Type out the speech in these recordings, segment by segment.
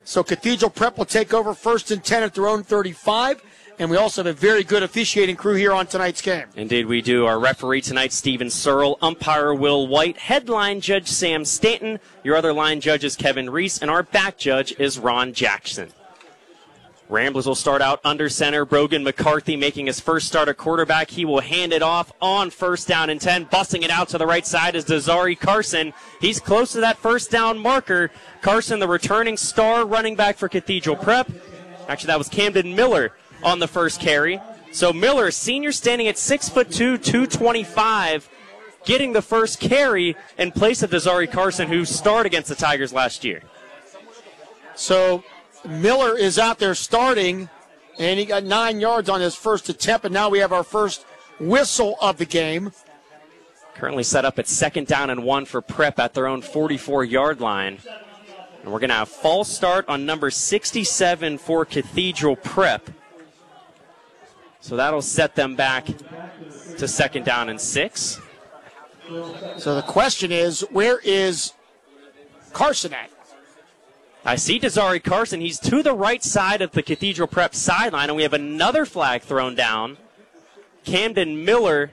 So Cathedral Prep will take over 1st and 10 at their own 35. And we also have a very good officiating crew here on tonight's game. Indeed, we do. Our referee tonight, Steven Searle. Umpire, Will White. Headline judge, Sam Stanton. Your other line judge is Kevin Reese. And our back judge is Ron Jackson. Ramblers will start out under center. Brogan McCarthy making his first start at quarterback. He will hand it off on 1st down and 10. Busting it out to the right side is Desari Carson. He's close to that 1st down marker. Carson, the returning star running back for Cathedral Prep. Actually, that was Camden Miller on the first carry. So Miller, senior, standing at 6'2", 225, getting the first carry in place of Desari Carson, who starred against the Tigers last year. So Miller is out there starting, and he got 9 yards on his first attempt, and now we have our first whistle of the game. Currently set up at 2nd down and 1 for Prep at their own 44-yard line. And we're going to have false start on number 67 for Cathedral Prep. So that'll set them back to 2nd down and 6. So the question is, where is Carson at? I see Desari Carson. He's to the right side of the Cathedral Prep sideline, and we have another flag thrown down. Camden Miller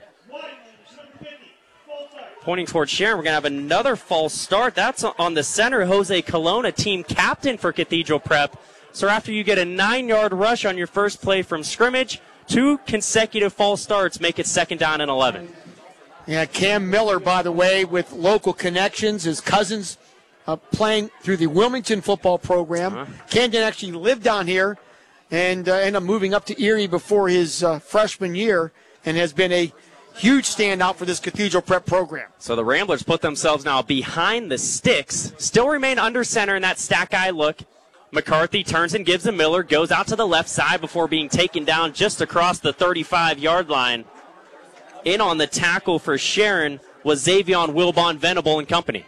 pointing towards Sharon. We're going to have another false start. That's on the center, Jose Colonna, team captain for Cathedral Prep. So after you get a 9-yard rush on your first play from scrimmage, 2 consecutive false starts make it 2nd down and 11. Yeah, Cam Miller, by the way, with local connections. His cousins playing through the Wilmington football program. Camden actually lived down here and ended up moving up to Erie before his freshman year and has been a huge standout for this Cathedral Prep program. So the Ramblers put themselves now behind the sticks, still remain under center in that stack eye look. McCarthy turns and gives him Miller, goes out to the left side before being taken down just across the 35-yard line. In on the tackle for Sharon was Xavion Wilbon Venable and company.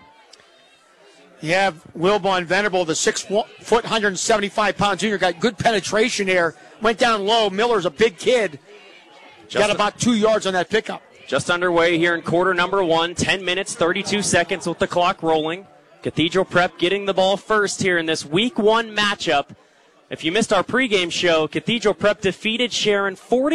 You have Wilbon Venable, the 6-foot, 175-pound junior, got good penetration there. Went down low. Miller's a big kid. Got about 2 yards on that pickup. Just underway here in quarter number 1. 10 minutes, 32 seconds with the clock rolling. Cathedral Prep getting the ball first here in this Week 1 matchup. If you missed our pregame show, Cathedral Prep defeated Sharon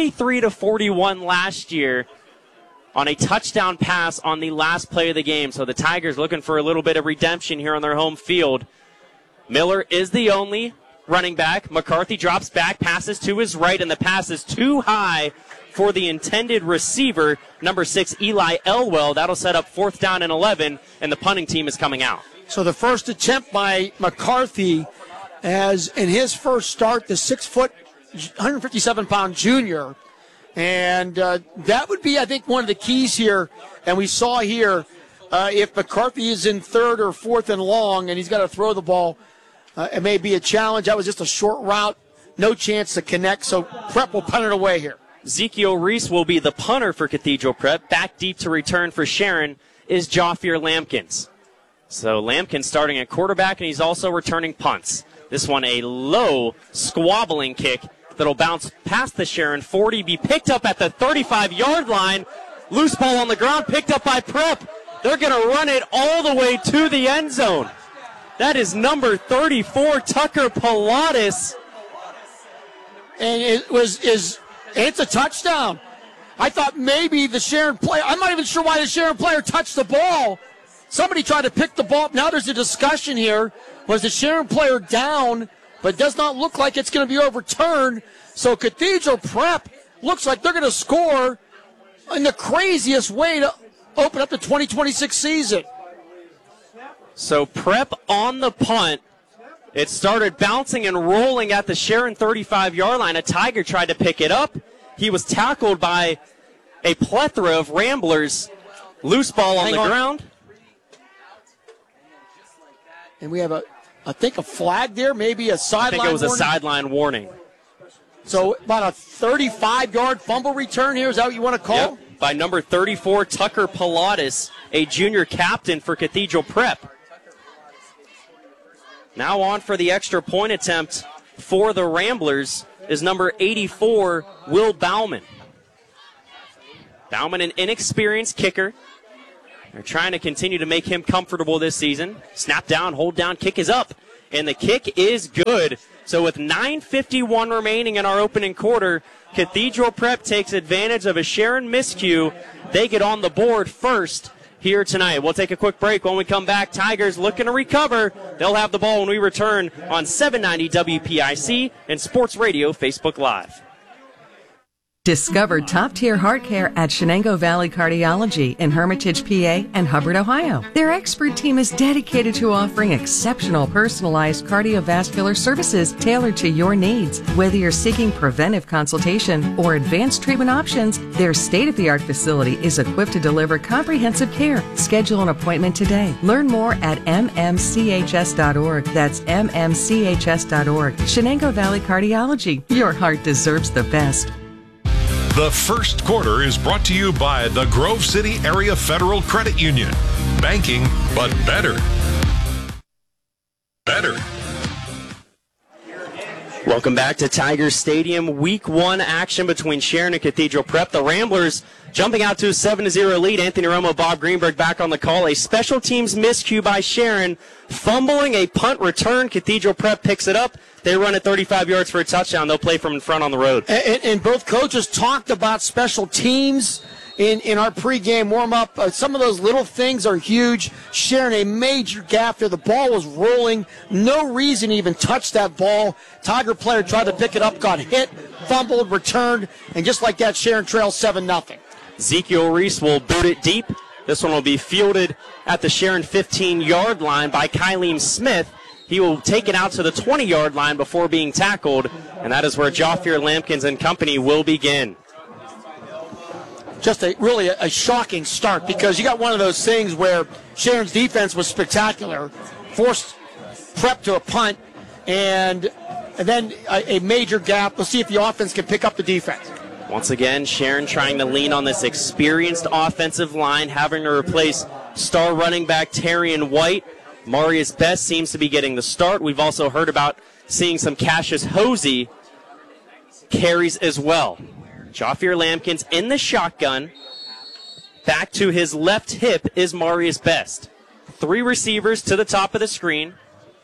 43-41 last year on a touchdown pass on the last play of the game. So the Tigers looking for a little bit of redemption here on their home field. Miller is the only running back. McCarthy drops back, passes to his right, and the pass is too high for the intended receiver, number 6, Eli Elwell. That'll set up 4th down and 11, and the punting team is coming out. So the first attempt by McCarthy, as in his first start, the 6-foot, 157-pound junior. And that would be, I think, one of the keys here. And we saw here, if McCarthy is in 3rd or 4th and long, and he's got to throw the ball, it may be a challenge. That was just a short route, no chance to connect. So Prep will punt it away here. Ezekiel Reese will be the punter for Cathedral Prep. Back deep to return for Sharon is Joffier Lampkins. So Lampkins starting at quarterback, and he's also returning punts. This one a low, squabbling kick that'll bounce past the Sharon 40, be picked up at the 35-yard line. Loose ball on the ground, picked up by Prep. They're going to run it all the way to the end zone. That is number 34, Tucker Pilatus. And it's a touchdown. I thought maybe the Sharon player, I'm not even sure why the Sharon player touched the ball. Somebody tried to pick the ball up. Now there's a discussion here. Was the Sharon player down? But it does not look like it's going to be overturned. So Cathedral Prep looks like they're going to score in the craziest way to open up the 2026 season. So Prep on the punt. It started bouncing and rolling at the Sharon 35-yard line. A Tiger tried to pick it up. He was tackled by a plethora of Ramblers. Loose ball on the ground. And we have I think a flag there, maybe a sideline warning. I think it was a sideline warning. So about a 35-yard fumble return here. Is that what you want to call? Yep. By number 34, Tucker Pilatus, a junior captain for Cathedral Prep. Now on for the extra point attempt for the Ramblers is number 84, Will Bauman. Bauman, an inexperienced kicker. They're trying to continue to make him comfortable this season. Snap down, hold down, kick is up. and the kick is good. So with 9:51 remaining in our opening quarter, Cathedral Prep takes advantage of a Sharon miscue. They get on the board first here tonight. We'll take a quick break. When we come back, Tigers looking to recover. They'll have the ball when we return on 790 WPIC and Sports Radio Facebook Live. Discover top-tier heart care at Shenango Valley Cardiology in Hermitage, PA and Hubbard, Ohio. Their expert team is dedicated to offering exceptional personalized cardiovascular services tailored to your needs. Whether you're seeking preventive consultation or advanced treatment options, their state-of-the-art facility is equipped to deliver comprehensive care. Schedule an appointment today. Learn more at mmchs.org. That's mmchs.org. Shenango Valley Cardiology. Your heart deserves the best. The first quarter is brought to you by the Grove City Area Federal Credit Union. Banking, but better. Better. Welcome back to Tigers Stadium. Week 1 action between Sharon and Cathedral Prep. The Ramblers jumping out to a 7-0 lead. Anthony Romo, Bob Greenberg back on the call. A special teams miscue by Sharon. Fumbling a punt return. Cathedral Prep picks it up. They run it 35 yards for a touchdown. They'll play from in front on the road. And both coaches talked about special teams in our pregame warm-up. Some of those little things are huge. Sharon, a major gap there. The ball was rolling. No reason to even touch that ball. Tiger player tried to pick it up, got hit, fumbled, returned, and just like that, Sharon trails 7-0. Ezekiel Reese will boot it deep. This one will be fielded at the Sharon 15-yard line by Kyleem Smith. He will take it out to the 20-yard line before being tackled, and that is where Joffier Lampkins and company will begin. Just really a shocking start, because you got one of those things where Sharon's defense was spectacular, forced Prep to a punt, and then a major gap. We'll see if the offense can pick up the defense. Once again, Sharon trying to lean on this experienced offensive line, having to replace star running back Terrian White. Marius Best seems to be getting the start. We've also heard about seeing some Cassius Hosey carries as well. Joffier Lampkins in the shotgun. Back to his left hip is Marius Best. 3 receivers to the top of the screen.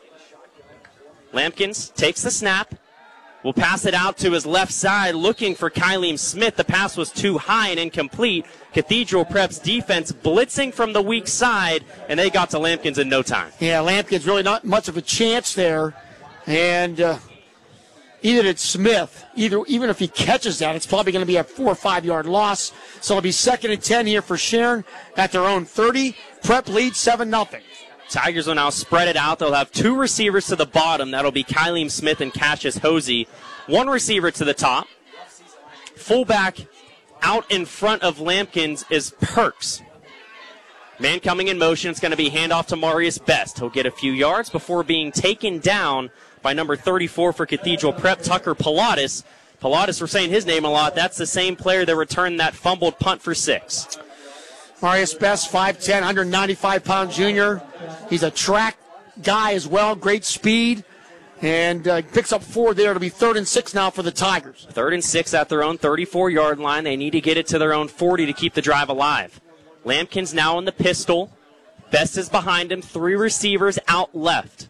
Lampkins takes the snap. Will pass it out to his left side, looking for Kyleem Smith. The pass was too high and incomplete. Cathedral Prep's defense blitzing from the weak side, and they got to Lampkins in no time. Yeah, Lampkins really not much of a chance there. And either it's Smith. Even if he catches that, it's probably going to be a 4 or 5 yard loss. So it'll be 2nd and 10 here for Sharon at their own 30. Prep leads 7-0. Tigers will now spread it out. They'll have 2 receivers to the bottom. That'll be Kyleem Smith and Cassius Hosey. 1 receiver to the top. Fullback out in front of Lampkins is Perks. Man coming in motion. It's going to be handoff to Marius Best. He'll get a few yards before being taken down by number 34 for Cathedral Prep, Tucker Pilatus. Pilatus, we're saying his name a lot. That's the same player that returned that fumbled punt for 6. Marius Best, 5'10", 195-pound junior. He's a track guy as well, great speed, and picks up 4 there. It'll be 3rd and 6 now for the Tigers. 3rd and 6 at their own 34-yard line. They need to get it to their own 40 to keep the drive alive. Lampkins now in the pistol. Best is behind him. 3 receivers out left.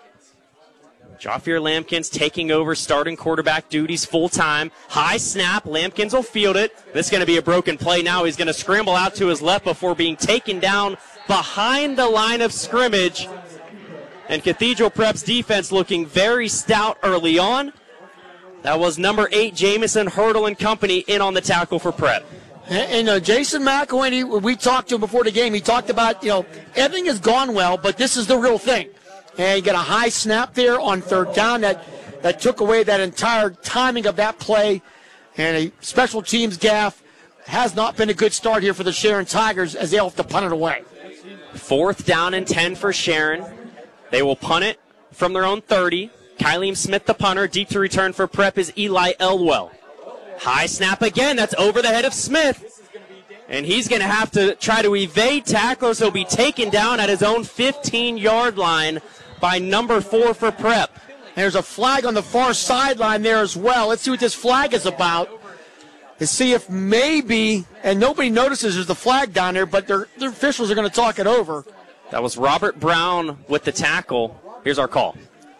Joffier Lampkins taking over starting quarterback duties full-time. High snap. Lampkins will field it. This is going to be a broken play now. He's going to scramble out to his left before being taken down behind the line of scrimmage. And Cathedral Prep's defense looking very stout early on. That was number 8, Jamison Hurdle and company in on the tackle for Prep. And Jason McElwain, we talked to him before the game. He talked about, everything has gone well, but this is the real thing. And you get a high snap there on 3rd down that took away that entire timing of that play. And a special teams gaffe. Has not been a good start here for the Sharon Tigers as they'll have to punt it away. 4th down and 10 for Sharon. They will punt it from their own 30. Kyleem Smith, the punter. Deep to return for Prep is Eli Elwell. High snap again. That's over the head of Smith. And he's going to have to try to evade tacklers. He'll be taken down at his own 15-yard line by number 4 for Prep. There's a flag on the far sideline there as well. Let's see what this flag is about. To see if maybe, and nobody notices there's a flag down there, but their officials are going to talk it over. That was Robert Brown with the tackle. Here's our call.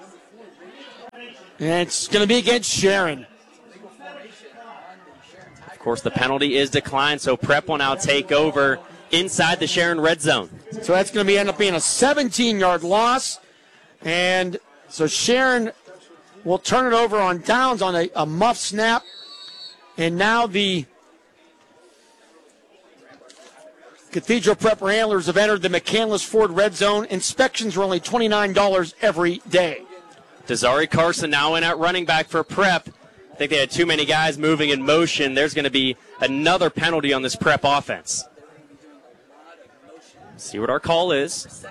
And it's going to be against Sharon. Of course, the penalty is declined, so Prep will now take over inside the Sharon red zone. So that's going to end up being a 17-yard loss. And so Sharon will turn it over on downs on a muff snap. And now the Cathedral Prep Ramblers have entered the McCandless Ford red zone. Inspections are only $29 every day. Desari Carson now in at running back for Prep. I think they had too many guys moving in motion. There's going to be another penalty on this Prep offense. See what our call is.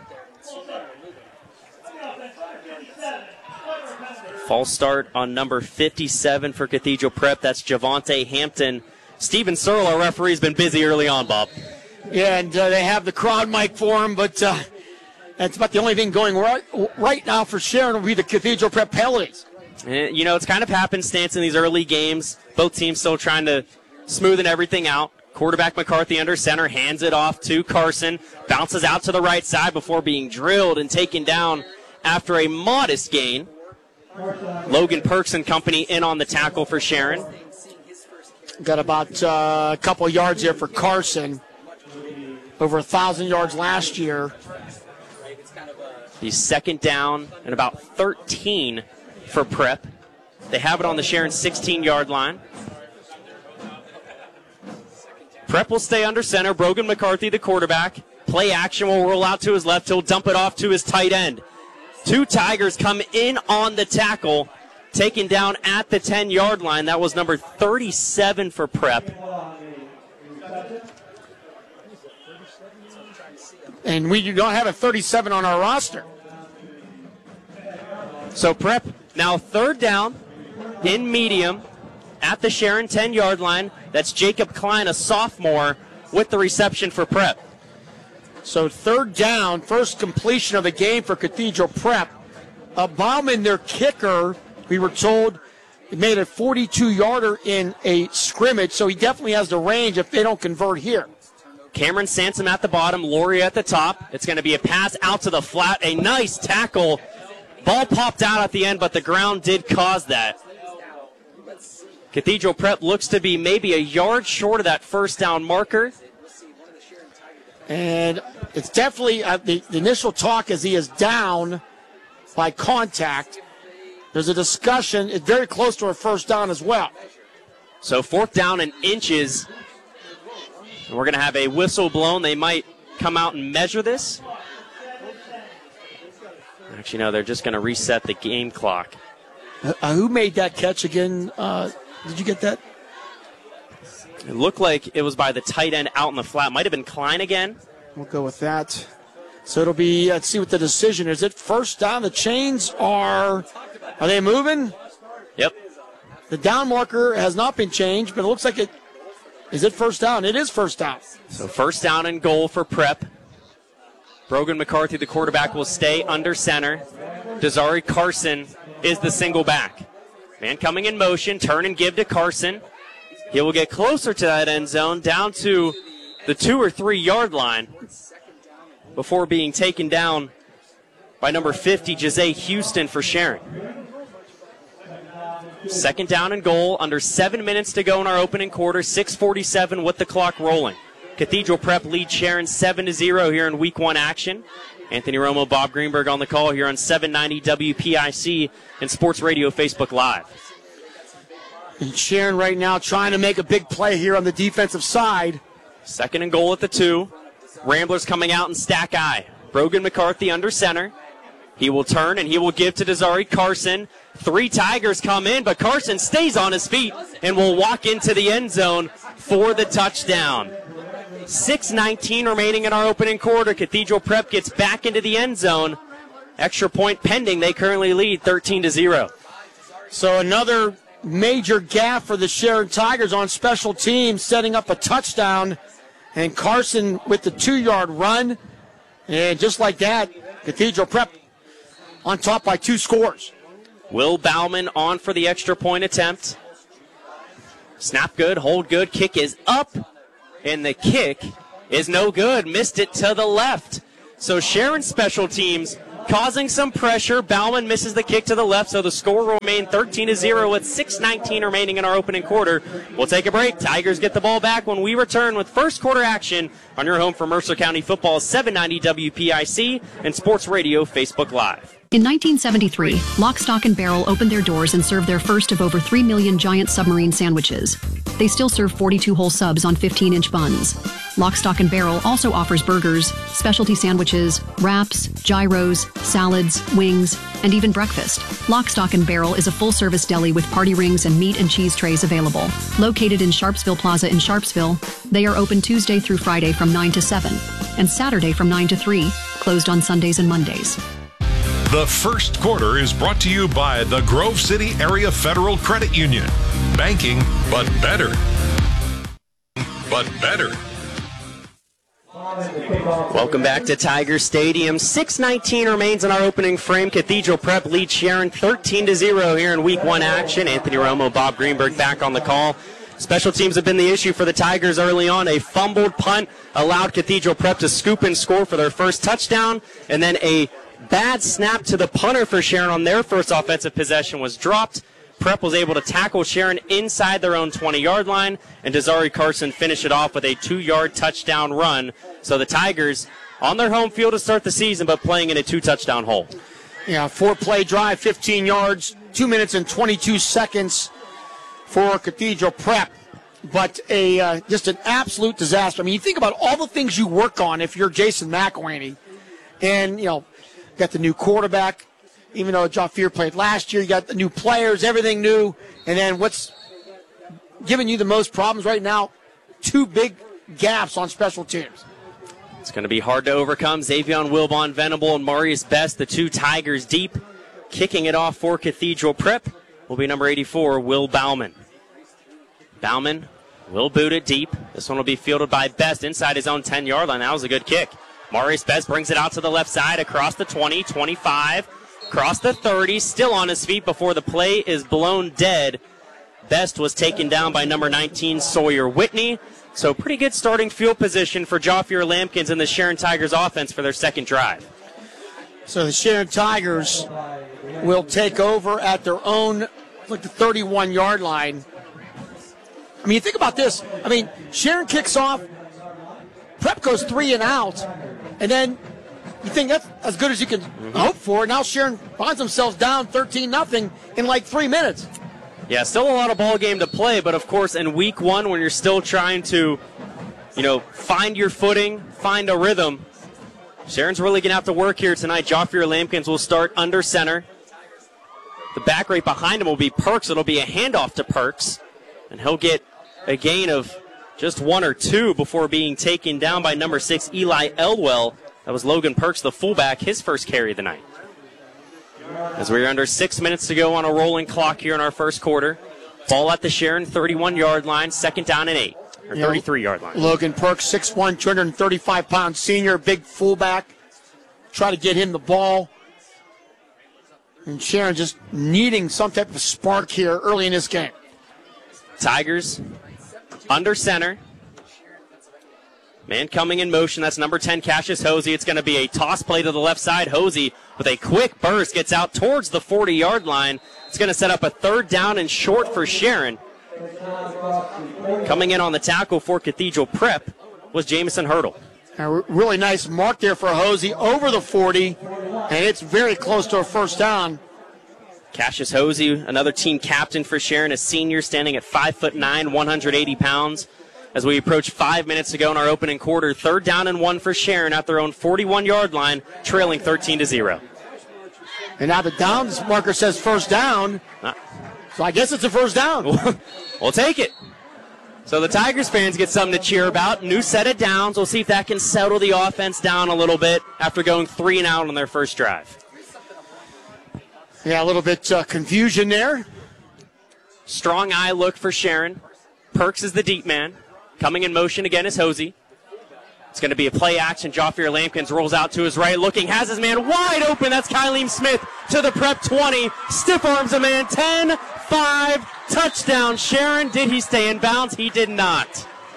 False start on number 57 for Cathedral Prep. That's Javante Hampton. Steven Searle, our referee, has been busy early on, Bob. Yeah, and they have the crowd mic for him, but that's about the only thing going right now for Sharon will be the Cathedral Prep penalties. You know, it's kind of happenstance in these early games. Both teams still trying to smoothen everything out. Quarterback McCarthy under center, hands it off to Carson, bounces out to the right side before being drilled and taken down after a modest gain. Logan Perks and company in on the tackle for Sharon. Got about a couple yards there for Carson. Over 1,000 yards last year. The second down and about 13 for Prep. They have it on the Sharon 16-yard line. Prep will stay under center. Brogan McCarthy, the quarterback. Play action will roll out to his left. He'll dump it off to his tight end. Two Tigers come in on the tackle, taken down at the 10-yard line. That was number 37 for Prep. And we do not have a 37 on our roster. So Prep now third down in medium at the Sharon 10-yard line. That's Jacob Klein, a sophomore, with the reception for Prep. So third down, first completion of the game for Cathedral Prep. Bauman, their kicker, we were told, made a 42-yarder in a scrimmage, so he definitely has the range if they don't convert here. Cameron Sansom at the bottom, Laurie at the top. It's going to be a pass out to the flat. A nice tackle. Ball popped out at the end, but the ground did cause that. Cathedral Prep looks to be maybe a yard short of that first down marker. And it's definitely, the initial talk is he is down by contact. There's a discussion. It's very close to a first down as well. So fourth down and inches. And we're going to have a whistle blown. They might come out and measure this. Actually, no, they're just going to reset the game clock. Who made that catch again? Did you get that? It looked like it was by the tight end out in the flat. Might have been Klein again. We'll go with that. So it'll be, let's see what the decision is. It first down. The chains are they moving? Yep. The down marker has not been changed, but it looks like it. Is it first down? It is first down. So first down and goal for Prep. Brogan McCarthy, the quarterback, will stay under center. Desari Carson is the single back. Man coming in motion, turn and give to Carson. He will get closer to that end zone, down to the 2 or 3 yard line before being taken down by number 50, Jose Houston for Sharon. Second down and goal, under 7 minutes to go in our opening quarter, 6:47 with the clock rolling. Cathedral Prep leads Sharon 7-0 here in Week 1 action. Anthony Romo, Bob Greenberg on the call here on 790 WPIC and Sports Radio Facebook Live. And Sharon right now trying to make a big play here on the defensive side. Second and goal at the 2. Ramblers coming out in stack eye. Brogan McCarthy under center. He will turn and he will give to Desari Carson. 3 Tigers come in, but Carson stays on his feet and will walk into the end zone for the touchdown. 6:19 remaining in our opening quarter. Cathedral Prep gets back into the end zone. Extra point pending. They currently lead 13-0. So another major gaffe for the Sharon Tigers on special teams, setting up a touchdown. And Carson with the 2-yard run. And just like that, Cathedral Prep on top by 2 scores. Will Bauman on for the extra point attempt. Snap good, hold good, kick is up. And the kick is no good. Missed it to the left. So Sharon special teams causing some pressure. Bauman misses the kick to the left, so the score will remain 13-0 with 6:19 remaining in our opening quarter. We'll take a break. Tigers get the ball back when we return with first quarter action on your home for Mercer County Football, 790 WPIC and Sports Radio Facebook Live. In 1973, Lock, Stock, and Barrel opened their doors and served their first of over 3 million giant submarine sandwiches. They still serve 42-hole subs on 15-inch buns. Lock, Stock, and Barrel also offers burgers, specialty sandwiches, wraps, gyros, salads, wings, and even breakfast. Lock, Stock, and Barrel is a full-service deli with party rings and meat and cheese trays available. Located in Sharpsville Plaza in Sharpsville, they are open Tuesday through Friday from 9 to 7 and Saturday from 9 to 3, closed on Sundays and Mondays. The first quarter is brought to you by the Grove City Area Federal Credit Union. Banking, but better. But better. Welcome back to Tiger Stadium. 6:19 remains in our opening frame. Cathedral Prep leads Sharon 13-0 here in Week 1 action. Anthony Romo, Bob Greenberg back on the call. Special teams have been the issue for the Tigers early on. A fumbled punt allowed Cathedral Prep to scoop and score for their first touchdown, and then a bad snap to the punter for Sharon on their first offensive possession was dropped. Prep was able to tackle Sharon inside their own 20-yard line, and Desiree Carson finished it off with a 2-yard touchdown run. So the Tigers on their home field to start the season, but playing in a 2-touchdown hole. Yeah, 4-play drive, 15 yards, 2 minutes and 22 seconds for Cathedral Prep. But just an absolute disaster. I mean, you think about all the things you work on if you're Jason McElhaney. And, got the new quarterback, even though Jafir played last year. You got the new players, everything new. And then what's giving you the most problems right now? 2 big gaps on special teams. It's going to be hard to overcome. Xavion Wilbon Venable and Marius Best, the 2 Tigers deep. Kicking it off for Cathedral Prep will be number 84, Will Bauman. Bauman will boot it deep. This one will be fielded by Best inside his own 10-yard line. That was a good kick. Marius Best brings it out to the left side, across the 20, 25, across the 30, still on his feet before the play is blown dead. Best was taken down by number 19, Sawyer Whitney. So pretty good starting field position for Jafir Lampkins and the Sharon Tigers offense for their second drive. So the Sharon Tigers will take over at their own, like the 31-yard line. I mean, you think about this. I mean, Sharon kicks off, Prep goes 3 and out, and then you think that's as good as you can hope for. Now Sharon finds themselves down 13-0 in like 3 minutes. Yeah, still a lot of ball game to play, but of course in Week 1 when you're still trying to, find your footing, find a rhythm, Sharon's really going to have to work here tonight. Jafir Lampkins will start under center. The back right behind him will be Perks. It'll be a handoff to Perks, and he'll get a gain of just 1 or 2 before being taken down by number 6, Eli Elwell. That was Logan Perks, the fullback, his first carry of the night. As we're under 6 minutes to go on a rolling clock here in our first quarter. Ball at the Sharon 31-yard line, second down and 8, or 33-yard line. Logan Perks, 6'1", 235-pound senior, big fullback. Try to get him the ball. And Sharon just needing some type of spark here early in this game. Tigers under center. Man coming in motion. That's number 10, Cassius Hosey. It's going to be a toss play to the left side. Hosey with a quick burst gets out towards the 40-yard line. It's going to set up a third down and short for Sharon. Coming in on the tackle for Cathedral Prep was Jamison Hurdle. A really nice mark there for Hosey over the 40, and it's very close to a first down. Cassius Hosey, another team captain for Sharon, a senior standing at 5'9", 180 pounds. As we approach 5 minutes to go in our opening quarter, third down and 1 for Sharon at their own 41-yard line, trailing 13-0. And now the downs marker says first down, so I guess it's a first down. We'll take it. So the Tigers fans get something to cheer about. New set of downs. We'll see if that can settle the offense down a little bit after going 3 and out on their first drive. Yeah, a little bit confusion there. Strong eye look for Sharon. Perks is the deep man. Coming in motion again is Hosey. It's going to be a play action. Jafir Lampkins rolls out to his right, looking, has his man wide open. That's Kyleem Smith to the Prep 20. Stiff arms a man. 10-5, touchdown. Sharon, did he stay in bounds? He did not.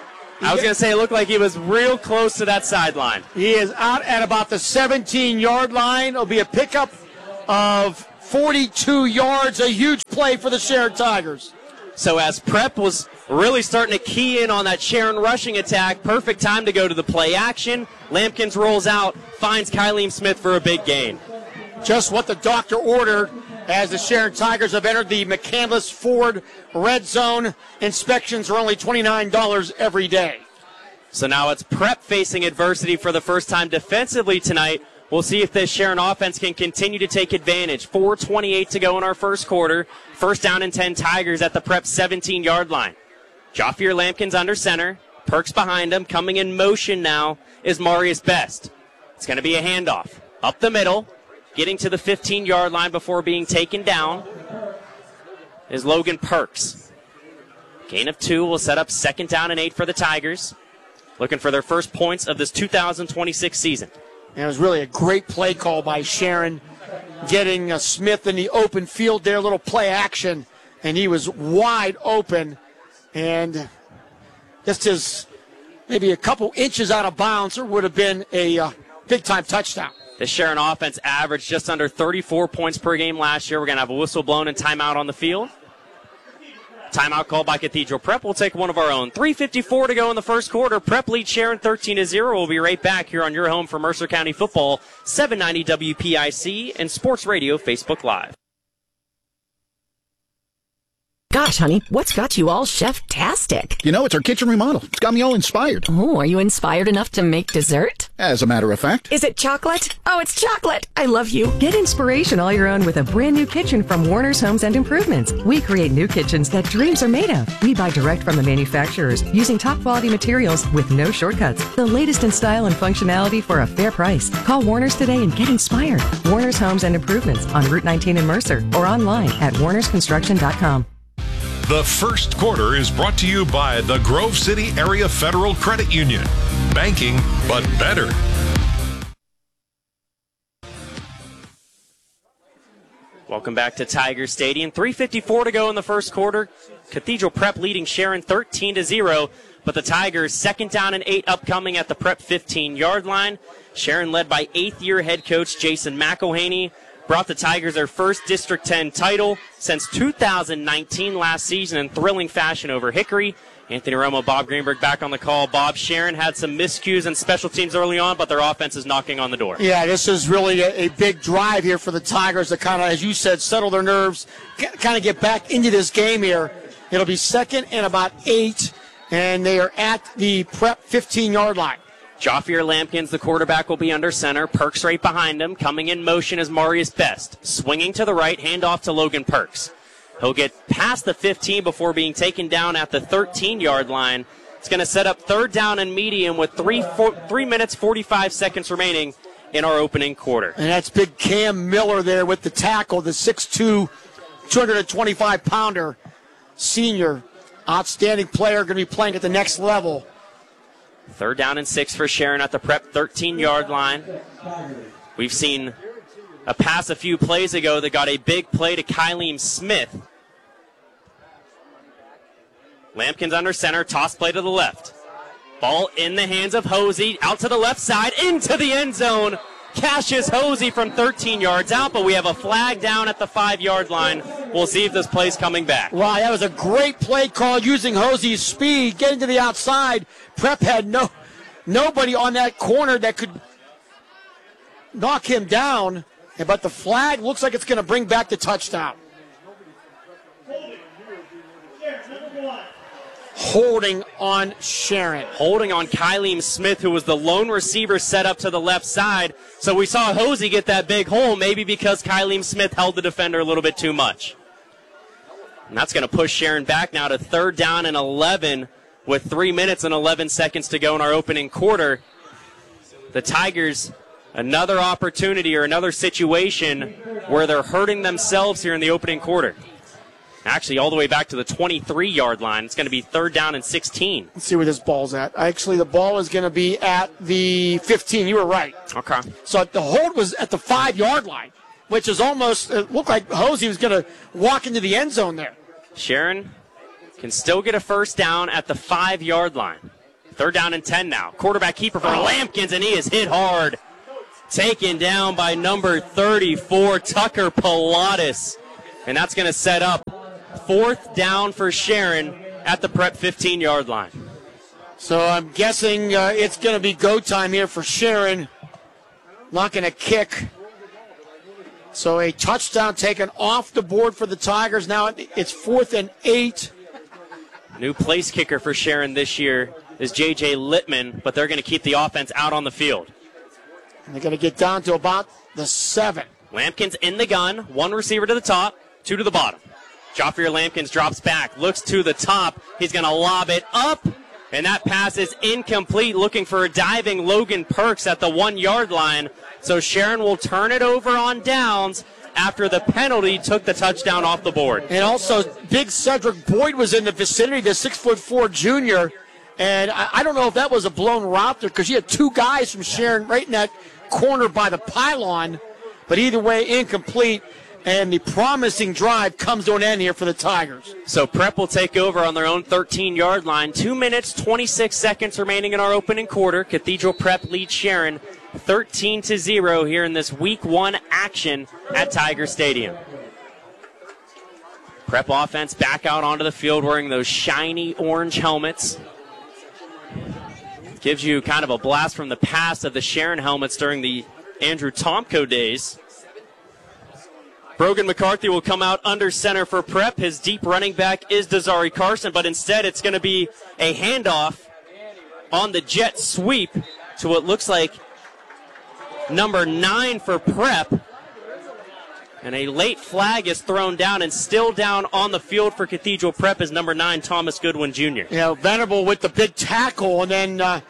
I was going to say it looked like he was real close to that sideline. He is out at about the 17-yard line. It'll be a pickup of 42 yards, a huge play for the Sharon Tigers. So as Prep was really starting to key in on that Sharon rushing attack, perfect time to go to the play action. Lampkins rolls out, finds Kylie Smith for a big gain. Just what the doctor ordered as the Sharon Tigers have entered the McCandless Ford Red Zone. Inspections are only $29 every day. So now it's Prep facing adversity for the first time defensively tonight. We'll see if this Sharon offense can continue to take advantage. 4:28 to go in our first quarter. First down and 10 Tigers at the Prep 17-yard line. Jaffier Lampkins under center. Perks behind him. Coming in motion now is Marius Best. It's going to be a handoff. Up the middle. Getting to the 15-yard line before being taken down is Logan Perks. Gain of 2 will set up 2nd down and 8 for the Tigers. Looking for their first points of this 2026 season. And it was really a great play call by Sharon, getting Smith in the open field there, little play action, and he was wide open. And just as maybe a couple inches out of bounds, there would have been a big-time touchdown. The Sharon offense averaged just under 34 points per game last year. We're going to have a whistle blown and timeout on the field. Timeout called by Cathedral Prep. We'll take one of our own. 3:54 to go in the first quarter. Prep leads Sharon 13-0. We'll be right back here on your home for Mercer County football, 790 WPIC and Sports Radio Facebook Live. Gosh, honey, what's got you all chef-tastic? You know, it's our kitchen remodel. It's got me all inspired. Oh, are you inspired enough to make dessert? As a matter of fact. Is it chocolate? Oh, it's chocolate. I love you. Get inspiration all your own with a brand new kitchen from Warner's Homes and Improvements. We create new kitchens that dreams are made of. We buy direct from the manufacturers using top quality materials with no shortcuts. The latest in style and functionality for a fair price. Call Warner's today and get inspired. Warner's Homes and Improvements on Route 19 in Mercer or online at warnersconstruction.com. The first quarter is brought to you by the Grove City Area Federal Credit Union. Banking, but better. Welcome back to Tiger Stadium. 3:54 to go in the first quarter. Cathedral Prep leading Sharon 13-0, but the Tigers 2nd down and 8 upcoming at the Prep 15-yard line. Sharon led by 8th-year head coach Jason McElhaney. Brought the Tigers their first District 10 title since 2019 last season in thrilling fashion over Hickory. Anthony Romo, Bob Greenberg back on the call. Bob, Sharon had some miscues and special teams early on, but their offense is knocking on the door. Yeah, this is really a big drive here for the Tigers to kind of, as you said, settle their nerves, kind of get back into this game here. It'll be 2nd and about 8, and they are at the Prep 15-yard line. Jaffier Lampkins, the quarterback, will be under center. Perks right behind him. Coming in motion is Marius Best. Swinging to the right, handoff to Logan Perks. He'll get past the 15 before being taken down at the 13-yard line. It's going to set up 3rd down and medium with 3 minutes, 45 seconds remaining in our opening quarter. And that's big Cam Miller there with the tackle, the 6'2", 225-pounder senior. Outstanding player, going to be playing at the next level. 3rd down and 6 for Sharon at the Prep 13-yard line. We've seen a pass a few plays ago that got a big play to Kylie Smith. Lampkins under center, toss play to the left. Ball in the hands of Hosey, out to the left side, into the end zone. Cassius Hosey from 13 yards out, but we have a flag down at the 5-yard line. We'll see if this play's coming back. Wow, that was a great play call using Hosey's speed, getting to the outside. Prep had nobody on that corner that could knock him down, but the flag looks like it's going to bring back the touchdown. Holding on Sharon. Holding on Kylie Smith, who was the lone receiver set up to the left side. So we saw Hosey get that big hole, maybe because Kylie Smith held the defender a little bit too much. And that's going to push Sharon back now to 3rd down and 11 with 3 minutes and 11 seconds to go in our opening quarter. The Tigers, another opportunity or another situation where they're hurting themselves here in the opening quarter. Actually, all the way back to the 23-yard line. It's going to be 3rd down and 16. Let's see where this ball's at. Actually, the ball is going to be at the 15. You were right. Okay. So the hold was at the 5-yard line, which is almost, it looked like Hosey was going to walk into the end zone there. Sharon can still get a 1st down at the 5-yard line. 3rd down and 10 now. Quarterback keeper for Lampkins, and he is hit hard. Taken down by number 34, Tucker Pilatus. And that's going to set up 4th down for Sharon at the Prep 15-yard line. So I'm guessing it's going to be go time here for Sharon. Not going to kick. So a touchdown taken off the board for the Tigers. Now it's 4th and 8. New place kicker for Sharon this year is J.J. Littman, but they're going to keep the offense out on the field. And they're going to get down to about the 7. Lampkins in the gun. 1 receiver to the top, 2 to the bottom. Joffier Lampkins drops back, looks to the top. He's going to lob it up, and that pass is incomplete, looking for a diving Logan Perks at the 1-yard line. So Sharon will turn it over on downs after the penalty took the touchdown off the board. And also, big Cedric Boyd was in the vicinity, the 6'4" junior. And I don't know if that was a blown route there because you had 2 guys from Sharon right in that corner by the pylon. But either way, incomplete. And the promising drive comes to an end here for the Tigers. So Prep will take over on their own 13-yard line. 2 minutes, 26 seconds remaining in our opening quarter. Cathedral Prep leads Sharon 13-0 here in this Week 1 action at Tiger Stadium. Prep offense back out onto the field wearing those shiny orange helmets. Gives you kind of a blast from the past of the Sharon helmets during the Andrew Tomko days. Brogan McCarthy will come out under center for Prep. His deep running back is Desari Carson, but instead it's going to be a handoff on the jet sweep to what looks like number 9 for Prep. And a late flag is thrown down, and still down on the field for Cathedral Prep is number 9, Thomas Goodwin Jr. You know, Venable with the big tackle, and then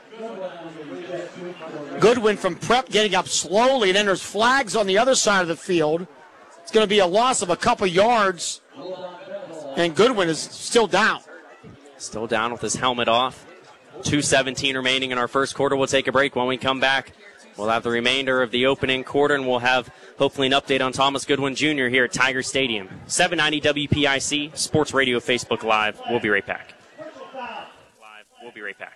Goodwin from Prep getting up slowly, and then there's flags on the other side of the field. It's going to be a loss of a couple yards, and Goodwin is still down. Still down with his helmet off. 2:17 remaining in our first quarter. We'll take a break. When we come back, we'll have the remainder of the opening quarter, and we'll have hopefully an update on Thomas Goodwin Jr. here at Tiger Stadium. 790 WPIC, Sports Radio, Facebook Live. We'll be right back. We'll be right back.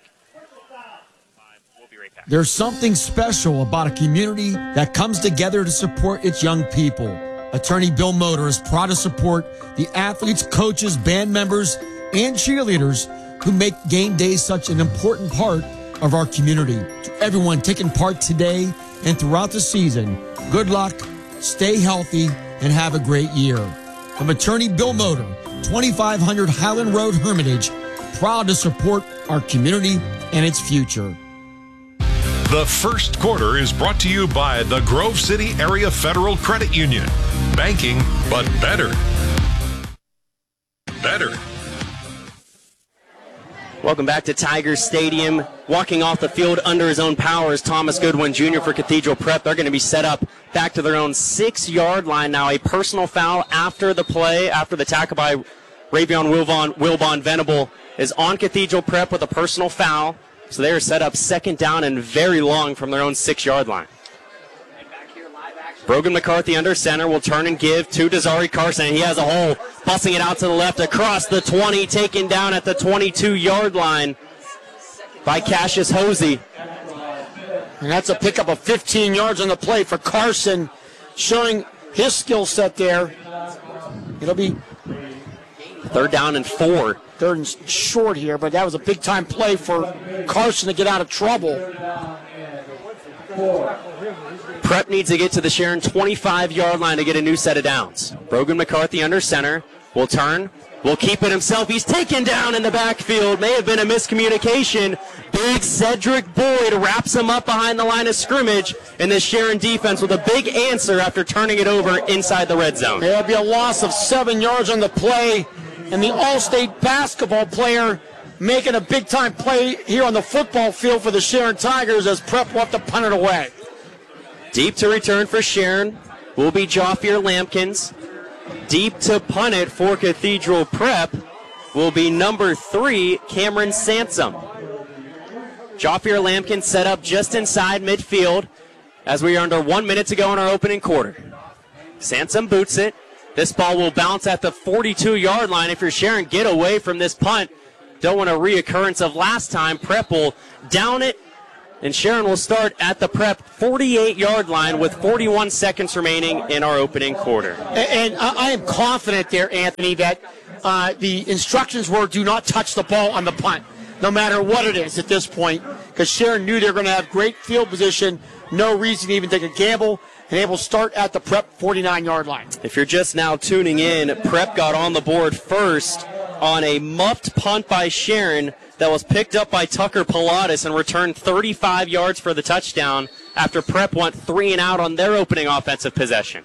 There's something special about a community that comes together to support its young people. Attorney Bill Motor is proud to support the athletes, coaches, band members, and cheerleaders who make game day such an important part of our community. To everyone taking part today and throughout the season, good luck, stay healthy, and have a great year. From Attorney Bill Motor, 2500 Highland Road, Hermitage, proud to support our community and its future. The first quarter is brought to you by the Grove City Area Federal Credit Union. Banking, but better. Better. Welcome back to Tiger Stadium. Walking off the field under his own power is Thomas Goodwin Jr. for Cathedral Prep. They're going to be set up back to their own 6-yard line now. A personal foul after the play, after the tackle by Ravion Wilbon Venable is on Cathedral Prep with a personal foul. So they are set up 2nd down and very long from their own 6-yard line. Brogan McCarthy under center will turn and give to Desari Carson. He has a hole, busting it out to the left across the 20, taken down at the 22-yard line by Cassius Hosey. And that's a pickup of 15 yards on the play for Carson, showing his skill set there. It'll be 3rd down and 4. 3rd and short here, but that was a big-time play for Carson to get out of trouble. Prep needs to get to the Sharon 25-yard line to get a new set of downs. Brogan McCarthy under center will turn, will keep it himself. He's taken down in the backfield. May have been a miscommunication. Big Cedric Boyd wraps him up behind the line of scrimmage, and the Sharon defense with a big answer after turning it over inside the red zone. There'll be a loss of 7 yards on the play, and the All-State basketball player making a big-time play here on the football field for the Sharon Tigers as Prep will have to punt it away. Deep to return for Sharon will be Joffier Lampkins. Deep to punt it for Cathedral Prep will be number 3, Cameron Sansom. Joffier Lampkins set up just inside midfield as we are under 1 minute to go in our opening quarter. Sansom boots it. This ball will bounce at the 42-yard line. If you're Sharon, get away from this punt. don't want a reoccurrence of last time. Prep will down it, and Sharon will start at the Prep 48-yard line with 41 seconds remaining in our opening quarter. And I am confident there, Anthony, that the instructions were do not touch the ball on the punt, no matter what it is at this point, because Sharon knew they were going to have great field position, no reason to even take a gamble, and able to start at the Prep 49-yard line. If you're just now tuning in, Prep got on the board first on a muffed punt by Sharon that was picked up by Tucker Pilatus and returned 35 yards for the touchdown after Prep went 3 and out on their opening offensive possession.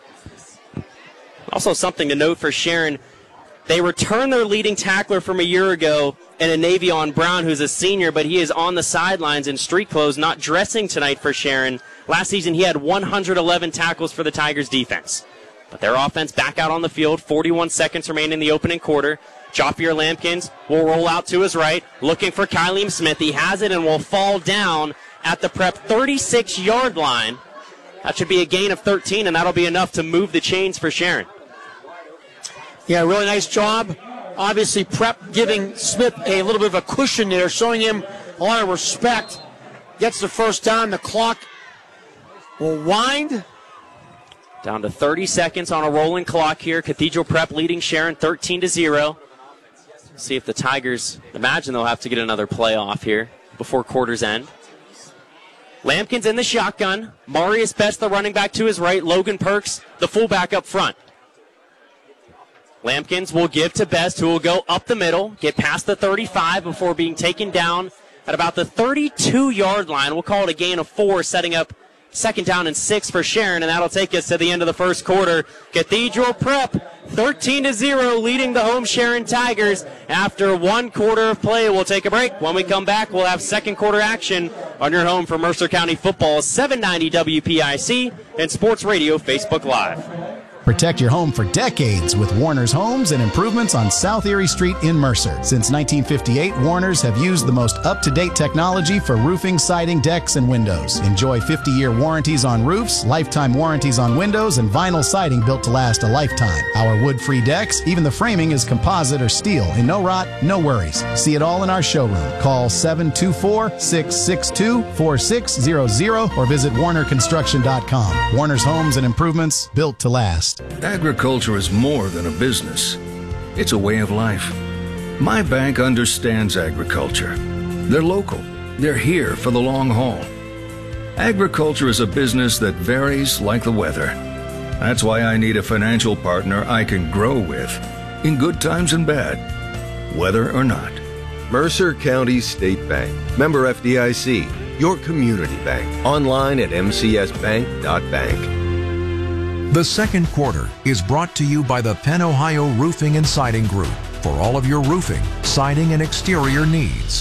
Also something to note for Sharon, they returned their leading tackler from a year ago in a Navion Brown, who's a senior, but he is on the sidelines in street clothes, not dressing tonight for Sharon. Last season, he had 111 tackles for the Tigers defense. But their offense back out on the field, 41 seconds remain in the opening quarter. Joffier Lampkins will roll out to his right, looking for Kyleem Smith. He has it and will fall down at the Prep 36-yard line. That should be a gain of 13, and that'll be enough to move the chains for Sharon. Yeah, really nice job. Obviously, Prep giving Smith a little bit of a cushion there, showing him a lot of respect. Gets the first down. The clock will wind. Down to 30 seconds on a rolling clock here. Cathedral Prep leading Sharon 13-0. See if the Tigers, imagine they'll have to get another play off here before quarters end. Lampkins in the shotgun. Marius Best, the running back, to his right. Logan Perks, the fullback, up front. Lampkins will give to Best, who will go up the middle, get past the 35 before being taken down at about the 32-yard line. We'll call it a gain of 4, setting up second down and 6 for Sharon, and that'll take us to the end of the first quarter. Cathedral Prep 13-0, leading the home Sharon Tigers. After 1 quarter of play, we'll take a break. When we come back, we'll have second quarter action on your home for Mercer County football, 790 WPIC and Sports Radio Facebook Live. Protect your home for decades with Warner's Homes and Improvements on South Erie Street in Mercer. Since 1958, Warner's have used the most up-to-date technology for roofing, siding, decks, and windows. Enjoy 50-year warranties on roofs, lifetime warranties on windows, and vinyl siding built to last a lifetime. Our wood-free decks, even the framing is composite or steel, and no rot, no worries. See it all in our showroom. Call 724-662-4600 or visit warnerconstruction.com. Warner's Homes and Improvements, built to last. Agriculture is more than a business. It's a way of life. My bank understands agriculture. They're local. They're here for the long haul. Agriculture is a business that varies like the weather. That's why I need a financial partner I can grow with, in good times and bad, weather or not. Mercer County State Bank. Member FDIC. Your community bank. Online at mcsbank.bank. The second quarter is brought to you by the Penn Ohio Roofing and Siding Group for all of your roofing, siding, and exterior needs.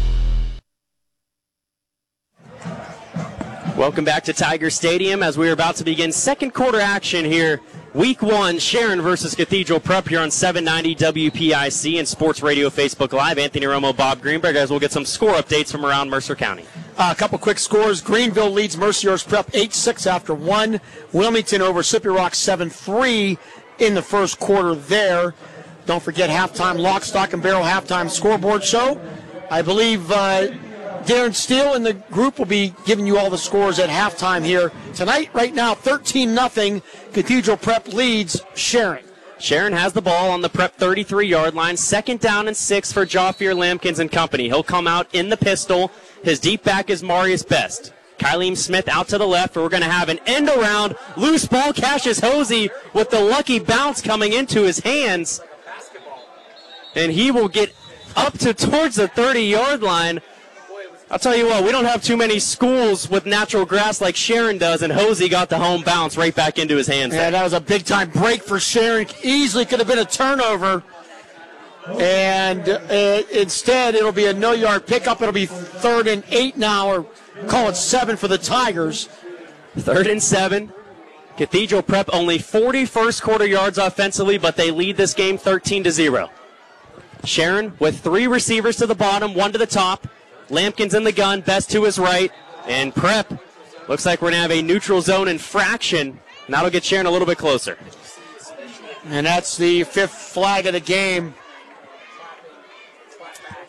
Welcome back to Tiger Stadium as we are about to begin second quarter action here. Week 1, Sharon versus Cathedral Prep here on 790 WPIC and Sports Radio Facebook Live. Anthony Romo, Bob Greenberg, as we'll get some score updates from around Mercer County. A couple quick scores. Greenville leads Mercyhurst Prep 8-6 after 1. Wilmington over Sippy Rock 7-3 in the first quarter there. Don't forget halftime Lock, Stock, and Barrel halftime scoreboard show. I believe Darren Steele and the group will be giving you all the scores at halftime here tonight. Right now, 13-0. Cathedral Prep leads Sharon. Sharon has the ball on the Prep 33-yard line. Second down and 6 for Joffier Lampkins and company. He'll come out in the pistol. His deep back is Marius Best. Kyleem Smith out to the left. We're going to have an end around. Loose ball. Cassius Hosey with the lucky bounce coming into his hands. And he will get up to towards the 30-yard line. I'll tell you what, we don't have too many schools with natural grass like Sharon does, and Hosey got the home bounce right back into his hands. Yeah, that was a big-time break for Sharon. Easily could have been a turnover. And instead, it'll be a no-yard pickup. It'll be 3rd and 8 now, or call it 7 for the Tigers. 3rd and 7. Cathedral Prep only 40 first-quarter yards offensively, but they lead this game 13-0. Sharon with 3 receivers to the bottom, 1 to the top. Lampkins in the gun, Best to his right. And Prep looks like we're going to have a neutral zone infraction, and that'll get Sharon a little bit closer. And that's the 5th flag of the game.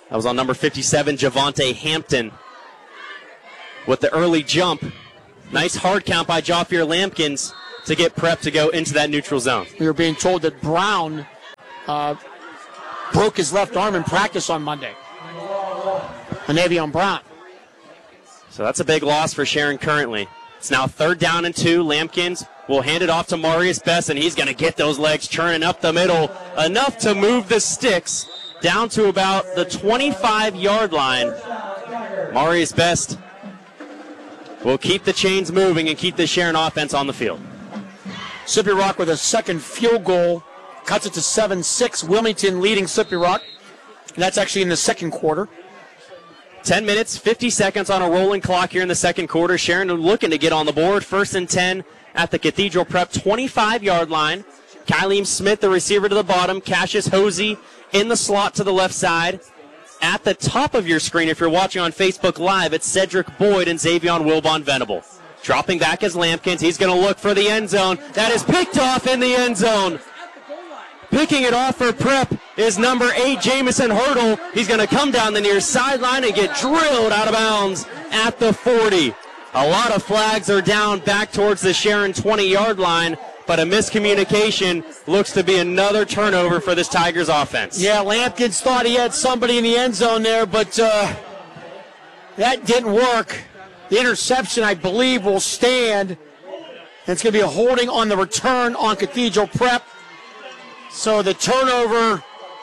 That was on number 57, Javante Hampton, with the early jump. Nice hard count by Joffier Lampkins to get Prep to go into that neutral zone. We were being told that Brown broke his left arm in practice on Monday. Anavion Brown. So that's a big loss for Sharon currently. It's now 3rd down and 2. Lampkins will hand it off to Marius Best, and he's going to get those legs churning up the middle, enough to move the sticks down to about the 25-yard line. Marius Best will keep the chains moving and keep the Sharon offense on the field. Slippery Rock with a second field goal, cuts it to 7-6. Wilmington leading Slippery Rock, and that's actually in the second quarter. 10 minutes, 50 seconds on a rolling clock here in the second quarter. Sharon looking to get on the board. 1st and 10 at the Cathedral Prep 25-yard line. Kylie Smith, the receiver, to the bottom. Cassius Hosey in the slot to the left side. At the top of your screen, if you're watching on Facebook Live, it's Cedric Boyd and Xavion Wilbon Venable. Dropping back as Lampkins. He's going to look for the end zone. That is picked off in the end zone. Picking it off for Prep is number 8, Jamison Hurdle. He's going to come down the near sideline and get drilled out of bounds at the 40. A lot of flags are down back towards the Sharon 20-yard line, but a miscommunication looks to be another turnover for this Tigers offense. Yeah, Lampkins thought he had somebody in the end zone there, but that didn't work. The interception, I believe, will stand. And it's going to be a holding on the return on Cathedral Prep. So the turnover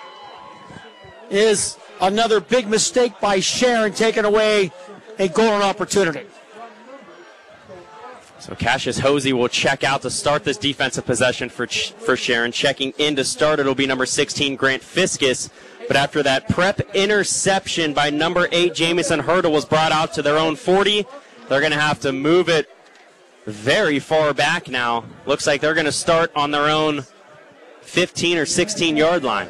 is another big mistake by Sharon, taking away a golden opportunity. So Cassius Hosey will check out to start this defensive possession for Sharon. Checking in to start, it'll be number 16, Grant Fiskus. But after that Prep interception by number 8, Jamison Hurdle, was brought out to their own 40, they're going to have to move it very far back now. Looks like they're going to start on their own 15 or 16-yard line.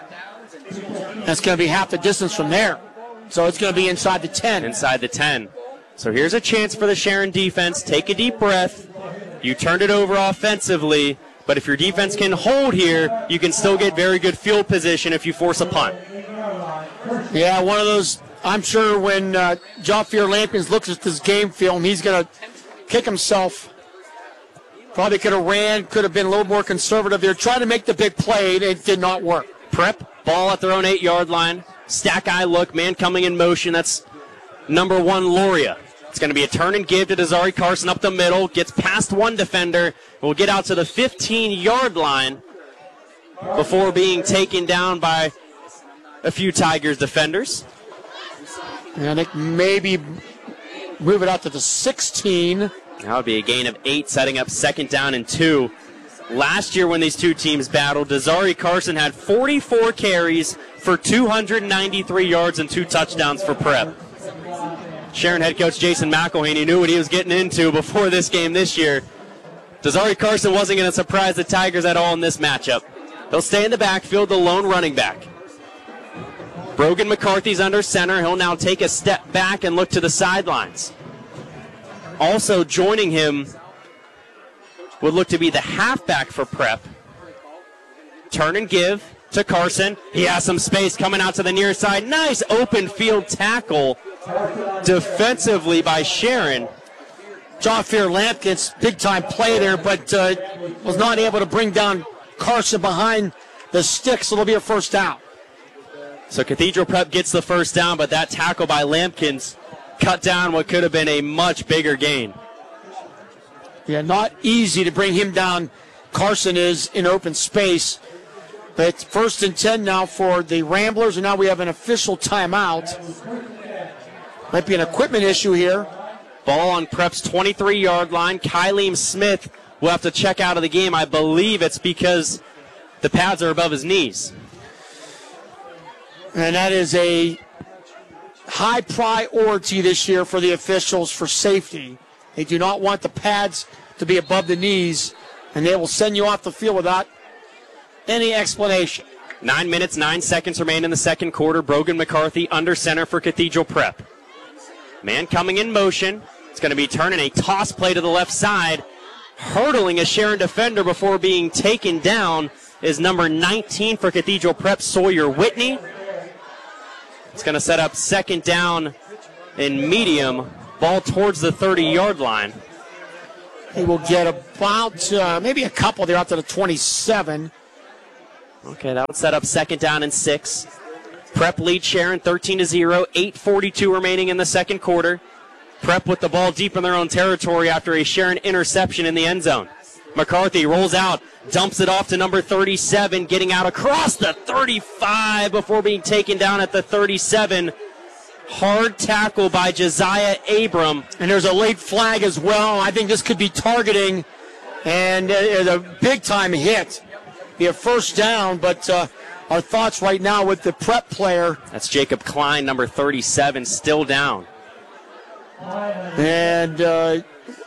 That's going to be half the distance from there. So it's going to be inside the 10. Inside the 10. So here's a chance for the Sharon defense. Take a deep breath. You turned it over offensively, but if your defense can hold here, you can still get very good field position if you force a punt. Yeah, one of those, I'm sure when Joffier Lampkins looks at this game film, he's going to kick himself. Probably could have ran, could have been a little more conservative there. Trying to make the big play, and it did not work. Prep, ball at their own 8-yard line. Stack eye look, man coming in motion. That's number 1, Loria. It's going to be a turn and give to Desari Carson up the middle. Gets past one defender. Will get out to the 15-yard line before being taken down by a few Tigers defenders. And I think maybe move it out to the 16. That would be a gain of 8, setting up 2nd down and 2. Last year when these two teams battled, Desari Carson had 44 carries for 293 yards and 2 touchdowns for Prep. Sharon head coach Jason McElhaney knew what he was getting into before this game this year. Desari Carson wasn't going to surprise the Tigers at all in this matchup. He'll stay in the backfield, the lone running back. Brogan McCarthy's under center. He'll now take a step back and look to the sidelines. Also joining him would look to be the halfback for Prep. Turn and give to Carson. He has some space coming out to the near side. Nice open field tackle defensively by Sharon. Joffier Lampkins, big-time play there, but was not able to bring down Carson behind the sticks, so it'll be a 1st down. So Cathedral Prep gets the 1st down, but that tackle by Lampkins cut down what could have been a much bigger gain. Yeah, not easy to bring him down. Carson is in open space. But it's 1st and 10 now for the Ramblers, and now we have an official timeout. Might be an equipment issue here. Ball on Prep's 23-yard line. Kylie Smith will have to check out of the game. I believe it's because the pads are above his knees. And that is a high priority this year for the officials for safety. They do not want the pads to be above the knees, and they will send you off the field without any explanation. 9 minutes, 9 seconds remain in the second quarter. Brogan McCarthy under center for Cathedral Prep. Man coming in motion. It's going to be turning a toss play to the left side. Hurdling a Sharon defender before being taken down is number 19 for Cathedral Prep, Sawyer Whitney. It's going to set up second down and medium, ball towards the 30-yard line. He will get about maybe a couple there out to the 27. Okay, that would set up second down and 6. Prep lead Sharon 13-0, 8:42 remaining in the second quarter. Prep with the ball deep in their own territory after a Sharon interception in the end zone. McCarthy rolls out, dumps it off to number 37, getting out across the 35 before being taken down at the 37. Hard tackle by Josiah Abram. And there's a late flag as well. I think this could be targeting, and a big-time hit. Be a first down, but our thoughts right now with the Prep player. That's Jacob Klein, number 37, still down. And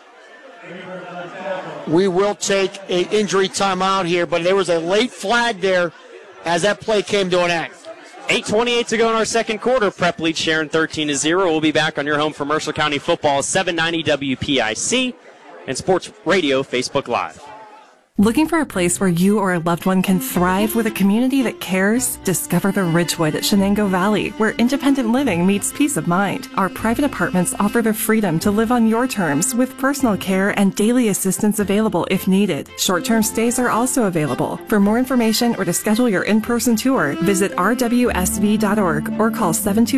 we will take an injury timeout here, but there was a late flag there as that play came to an end. 8:28 to go in our second quarter. Prep lead Sharon 13-0. We'll be back on your home for Mercer County football, 790 WPIC and Sports Radio Facebook Live. Looking for a place where you or a loved one can thrive with a community that cares? Discover the Ridgewood at Shenango Valley, where independent living meets peace of mind. Our private apartments offer the freedom to live on your terms with personal care and daily assistance available if needed. Short-term stays are also available. For more information or to schedule your in-person tour, visit rwsv.org or call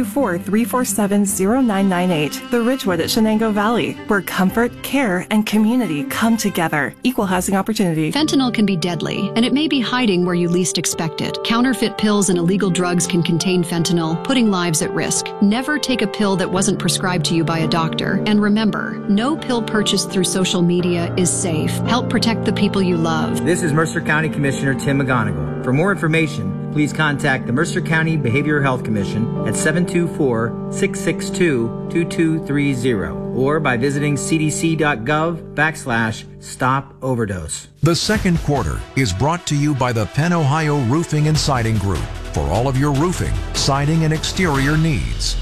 724-347-0998. The Ridgewood at Shenango Valley, where comfort, care, and community come together. Equal housing opportunity. Fentanyl can be deadly, and it may be hiding where you least expect it. Counterfeit pills and illegal drugs can contain fentanyl, putting lives at risk. Never take a pill that wasn't prescribed to you by a doctor. And remember, no pill purchased through social media is safe. Help protect the people you love. This is Mercer County Commissioner Tim McGonigal. For more information, please contact the Mercer County Behavioral Health Commission at 724-662-2230 or by visiting cdc.gov/stop overdose. The second quarter is brought to you by the Penn Ohio Roofing and Siding Group for all of your roofing, siding, and exterior needs.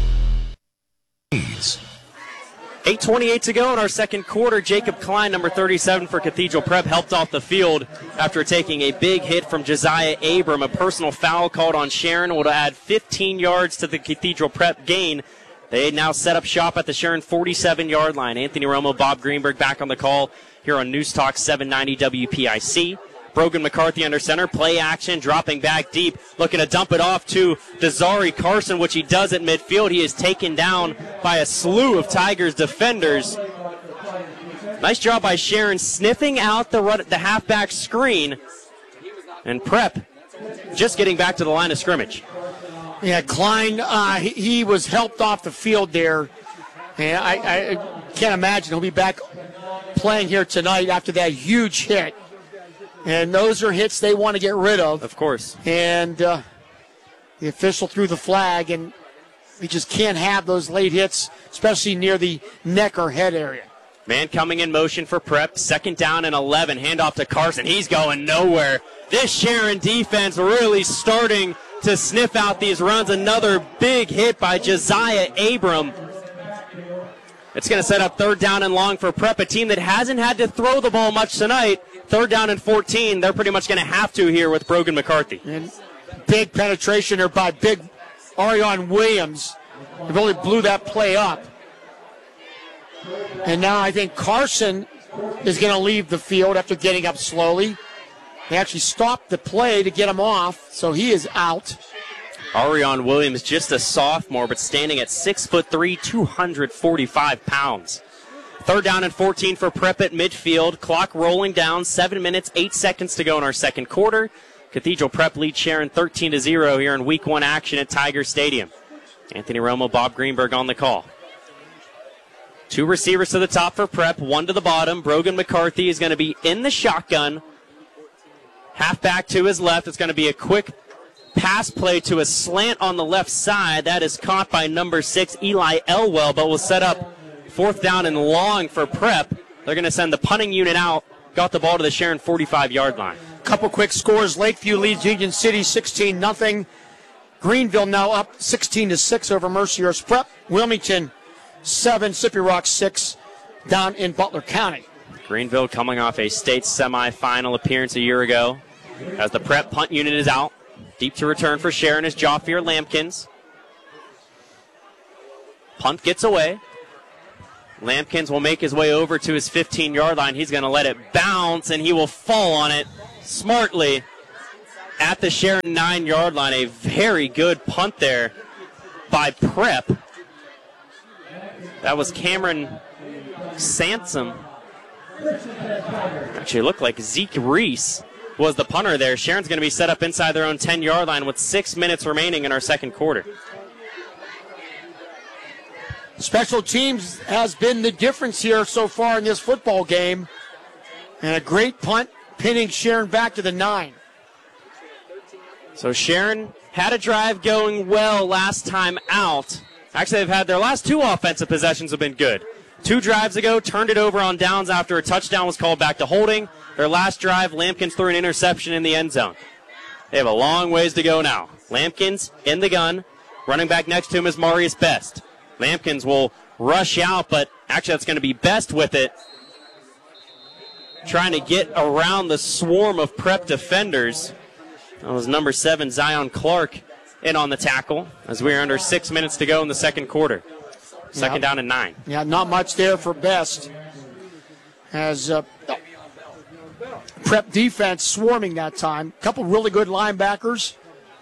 8:28 to go in our second quarter. Jacob Klein, number 37 for Cathedral Prep, helped off the field after taking a big hit from Josiah Abram. A personal foul called on Sharon will add 15 yards to the Cathedral Prep gain. They now set up shop at the Sharon 47-yard line. Anthony Romo, Bob Greenberg back on the call here on News Talk 790 WPIC. Brogan McCarthy under center, play action, dropping back deep, looking to dump it off to Desari Carson, which he does at midfield. He is taken down by a slew of Tigers defenders. Nice job by Sharon sniffing out the halfback screen, and Prep just getting back to the line of scrimmage. Yeah, Klein, he was helped off the field there, and I can't imagine he'll be back playing here tonight after that huge hit. And those are hits they want to get rid of. Of course. And the official threw the flag, and we just can't have those late hits, especially near the neck or head area. Man coming in motion for Prep. Second down and 11. Handoff to Carson. He's going nowhere. This Sharon defense really starting to sniff out these runs. Another big hit by Josiah Abram. It's going to set up third down and long for Prep, a team that hasn't had to throw the ball much tonight. Third down and 14. They're pretty much going to have to here with Brogan McCarthy. And big penetration there by big Arion Williams. They really blew that play up. And now I think Carson is going to leave the field after getting up slowly. They actually stopped the play to get him off, so he is out. Arion Williams, just a sophomore, but standing at 6'3", 245 pounds. Third down and 14 for Prep at midfield. Clock rolling down, 7 minutes, 8 seconds to go in our second quarter. Cathedral Prep leads Sharon 13-0 here in Week 1 action at Tiger Stadium. Anthony Romo, Bob Greenberg on the call. Two receivers to the top for Prep, one to the bottom. Brogan McCarthy is going to be in the shotgun. Halfback to his left. It's going to be a quick pass play to a slant on the left side. That is caught by number 6, Eli Elwell, but will set up fourth down and long for Prep. They're going to send the punting unit out. Got the ball to the Sharon 45-yard line. Couple quick scores. Lakeview leads Union City 16-0. Greenville now up 16-6 over Mercyhurst Prep. Wilmington 7, Sippy Rock 6 down in Butler County. Greenville coming off a state semifinal appearance a year ago. As the Prep punt unit is out. Deep to return for Sharon is Joffier Lampkins. Punt gets away. Lampkins will make his way over to his 15-yard line. He's going to let it bounce, and he will fall on it smartly at the Sharon 9-yard line. A very good punt there by Prep. That was Cameron Sansom. Actually, it looked like Zeke Reese was the punter there. Sharon's going to be set up inside their own 10-yard line with 6 minutes remaining in our second quarter. Special teams has been the difference here so far in this football game. And a great punt pinning Sharon back to the 9. So Sharon had a drive going well last time out. Actually, they've had their last 2 offensive possessions have been good. 2 drives ago, turned it over on downs after a touchdown was called back to holding. Their last drive, Lampkins threw an interception in the end zone. They have a long ways to go now. Lampkins in the gun. Running back next to him is Marius Best. Lampkins will rush out, but actually that's going to be Best with it. Trying to get around the swarm of Prep defenders. That was number 7, Zion Clark, in on the tackle as we are under 6 minutes to go in the second quarter. Second down and 9. Yeah, not much there for Best. As Prep defense swarming that time. A couple really good linebackers.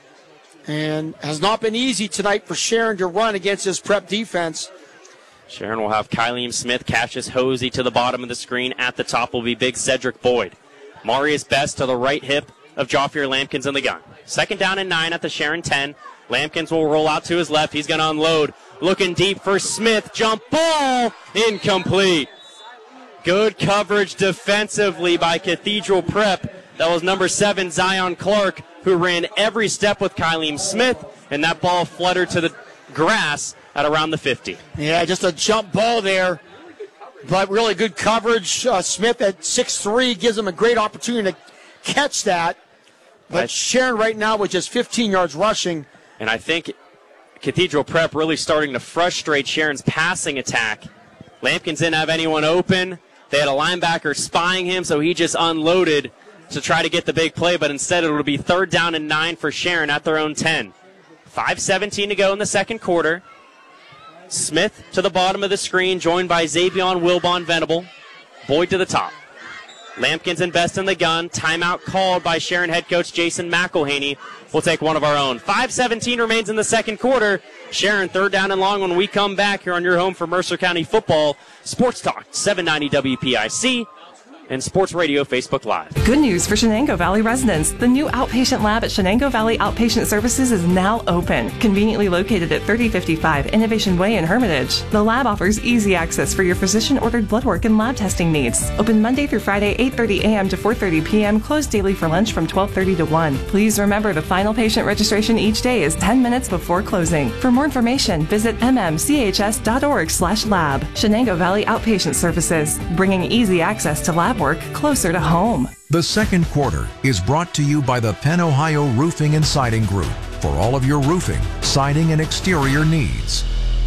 And has not been easy tonight for Sharon to run against this Prep defense. Sharon will have Kylie Smith, Cassius Hosey to the bottom of the screen. At the top will be big Cedric Boyd. Marius Best to the right hip of Joffier Lampkins in the gun. Second down and 9 at the Sharon 10. Lampkins will roll out to his left. He's going to unload. Looking deep for Smith. Jump ball. Incomplete. Good coverage defensively by Cathedral Prep. That was number 7, Zion Clark, who ran every step with Kylie Smith, and that ball fluttered to the grass at around the 50. Yeah, just a jump ball there, but really good coverage. Smith at 6'3" gives him a great opportunity to catch that. But Sharon right now with just 15 yards rushing. And I think Cathedral Prep really starting to frustrate Sharon's passing attack. Lampkins didn't have anyone open. They had a linebacker spying him, so he just unloaded to try to get the big play, but instead it will be third down and 9 for Sharon at their own 10. 5:17 to go in the second quarter. Smith to the bottom of the screen, joined by Xavion Wilbon Venable. Boyd to the top. Lampkins and Best in the gun. Timeout called by Sharon head coach Jason McElhaney. We'll take one of our own. 5:17 remains in the second quarter. Sharon, third down and long when we come back here on your home for Mercer County football. Sports Talk, 790 WPIC. And Sports Radio Facebook Live. Good news for Shenango Valley residents. The new outpatient lab at Shenango Valley Outpatient Services is now open. Conveniently located at 3055 Innovation Way in Hermitage. The lab offers easy access for your physician-ordered blood work and lab testing needs. Open Monday through Friday, 8:30 a.m. to 4:30 p.m. Closed daily for lunch from 12:30 to 1. Please remember the final patient registration each day is 10 minutes before closing. For more information, visit mmchs.org/lab. Shenango Valley Outpatient Services, bringing easy access to lab work closer to home. The second quarter is brought to you by the Penn Ohio Roofing and Siding Group for all of your roofing, siding, and exterior needs.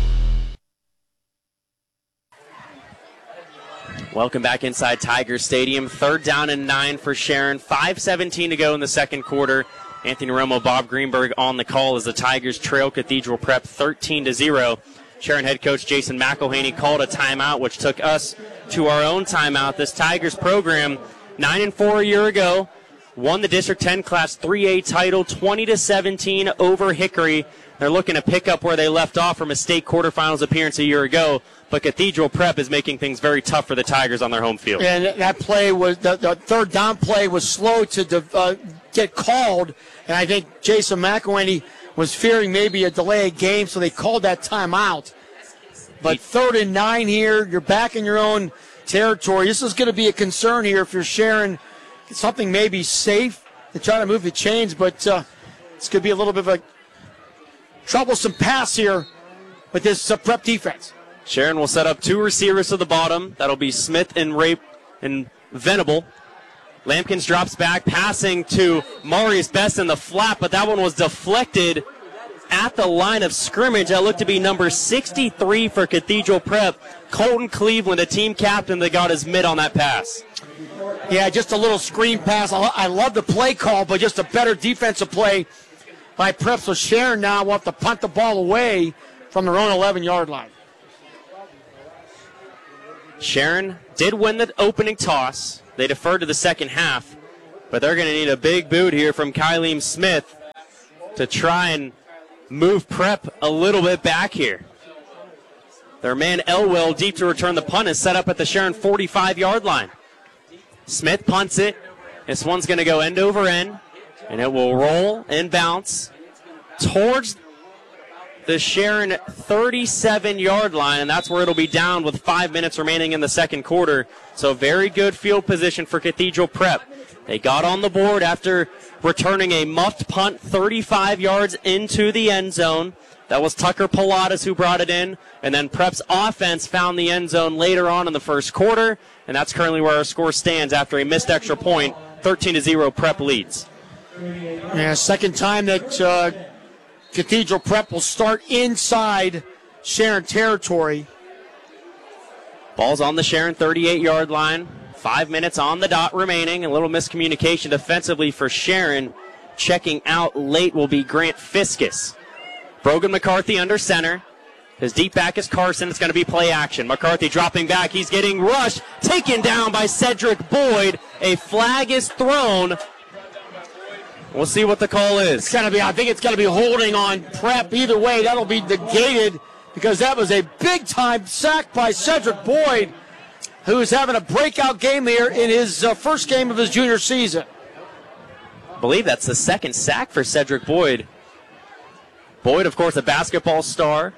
Welcome back inside Tiger Stadium. Third down and 9 for Sharon. 5:17 to go in the second quarter. Anthony Romo, Bob Greenberg on the call as the Tigers trail Cathedral Prep 13-0. Sharon head coach Jason McElhaney called a timeout, which took us to our own timeout. This Tigers program, 9-4 a year ago, won the District 10 Class 3A title 20-17 over Hickory. They're looking to pick up where they left off from a state quarterfinals appearance a year ago, but Cathedral Prep is making things very tough for the Tigers on their home field. And that play was, the third down play was slow to get called, and I think Jason McElhaney was fearing maybe a delayed game, so they called that timeout. But 3rd and 9 here, you're back in your own territory. This is going to be a concern here if you're Sharon. Something maybe safe to try to move the chains, but it's going to be a little bit of a troublesome pass here with this Prep defense. Sharon will set up 2 receivers to the bottom. That'll be Smith and Rape and Venable. Lampkins drops back, passing to Marius Best in the flat, but that one was deflected at the line of scrimmage. That looked to be number 63 for Cathedral Prep, Colton Cleveland, a team captain that got his mitt on that pass. Yeah, just a little screen pass. I love the play call, but just a better defensive play by Prep. So Sharon now will have to punt the ball away from their own 11-yard line. Sharon did win the opening toss. They deferred to the second half, but they're going to need a big boot here from Kylene Smith to try and move Prep a little bit back here. Their man Elwell deep to return the punt is set up at the Sharon 45-yard line. Smith punts it. This one's going to go end over end, and it will roll and bounce towards the Sharon 37-yard line, and that's where it'll be down with 5 minutes remaining in the second quarter. So very good field position for Cathedral Prep. They got on the board after returning a muffed punt 35 yards into the end zone. That was Tucker Pilatus who brought it in, and then Prep's offense found the end zone later on in the first quarter, and that's currently where our score stands after a missed extra point. 13-0 Prep leads. Yeah, second time that Cathedral Prep will start inside Sharon territory. Ball's on the Sharon 38-yard line. 5 minutes on the dot remaining. A little miscommunication defensively for Sharon. Checking out late will be Grant Fiskus. Brogan McCarthy under center. His deep back is Carson. It's going to be play action. McCarthy dropping back. He's getting rushed. Taken down by Cedric Boyd. A flag is thrown. We'll see what the call is. I think it's going to be holding on Prep. Either way, that'll be negated because that was a big-time sack by Cedric Boyd, who is having a breakout game here in his first game of his junior season. I believe that's the second sack for Cedric Boyd. Boyd, of course, a basketball star.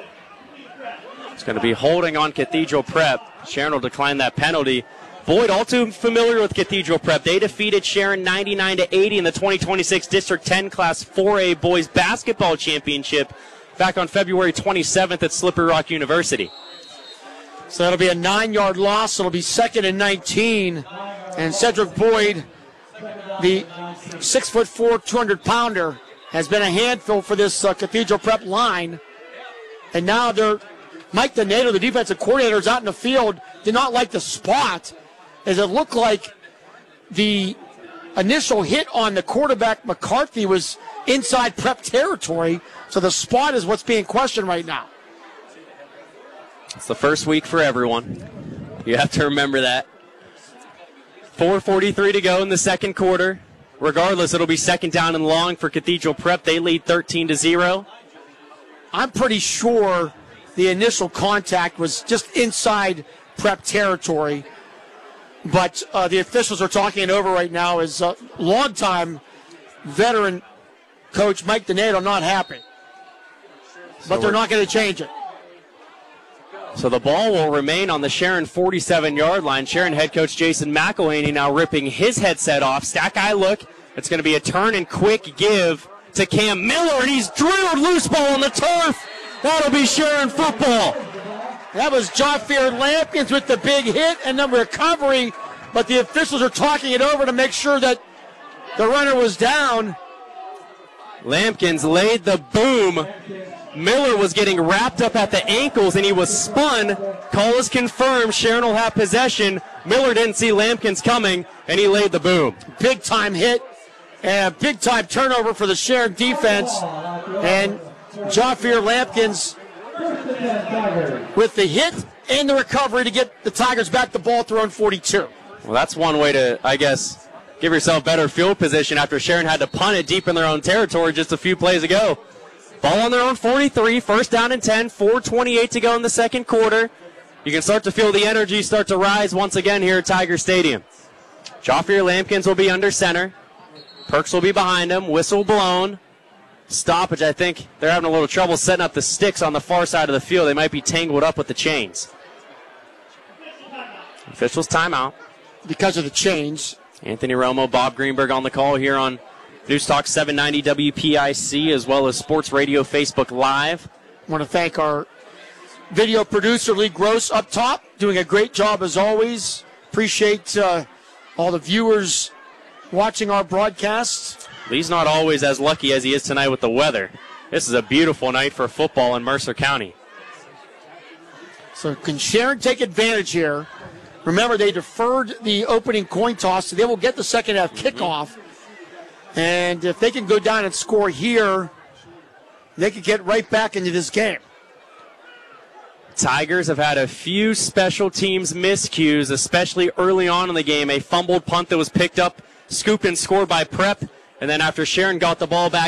It's going to be holding on Cathedral Prep. Sharon will decline that penalty. Boyd, all too familiar with Cathedral Prep. They defeated Sharon 99-80 in the 2026 District 10 Class 4A Boys Basketball Championship back on February 27th at Slippery Rock University. So that'll be a 9-yard loss. It'll be 2nd and 19. And Cedric Boyd, the 6'4", 200-pounder, has been a handful for this Cathedral Prep line. And now Mike Donato, the defensive coordinator, is out in the field, did not like the spot, as it looked like the initial hit on the quarterback, McCarthy, was inside Prep territory. So the spot is what's being questioned right now. It's the first week for everyone. You have to remember that. 4:43 to go in the second quarter. Regardless, it'll be second down and long for Cathedral Prep. They lead 13-0. I'm pretty sure the initial contact was just inside Prep territory. But the officials are talking it over right now as longtime veteran coach Mike Donato not happy. But they're not going to change it. So the ball will remain on the Sharon 47-yard line. Sharon head coach Jason McElhaney now ripping his headset off. Stack eye look. It's going to be a turn and quick give to Cam Miller, and he's drilled loose ball on the turf. That'll be Sharon football. That was Jaffier Lampkins with the big hit and the recovery, but the officials are talking it over to make sure that the runner was down. Lampkins laid the boom. Miller was getting wrapped up at the ankles, and he was spun. Call is confirmed. Sharon will have possession. Miller didn't see Lampkins coming, and he laid the boom. Big-time hit and a big-time turnover for the Sharon defense. And Jaffier Lampkins with the hit and the recovery to get the Tigers back the ball thrown 42. Well, that's one way to, I guess, give yourself better field position after Sharon had to punt it deep in their own territory just a few plays ago. Ball on their own 43, first down and 10, 4:28 to go in the second quarter. You can start to feel the energy start to rise once again here at Tiger Stadium. Jaffier Lampkins will be under center. Perks will be behind him, whistle blown. Stoppage, I think they're having a little trouble setting up the sticks on the far side of the field. They might be tangled up with the chains. Officials timeout. Because of the chains. Anthony Romo, Bob Greenberg on the call here on News Talk 790 WPIC, as well as Sports Radio Facebook Live. I want to thank our video producer, Lee Gross, up top, doing a great job as always. Appreciate all the viewers watching our broadcasts. Lee's not always as lucky as he is tonight with the weather. This is a beautiful night for football in Mercer County. So can Sharon take advantage here? Remember, they deferred the opening coin toss, so they will get the second half kickoff. And if they can go down and score here, they could get right back into this game. Tigers have had a few special teams miscues, especially early on in the game. A fumbled punt that was picked up, scooped and scored by Prep. And then after Sharon got the ball back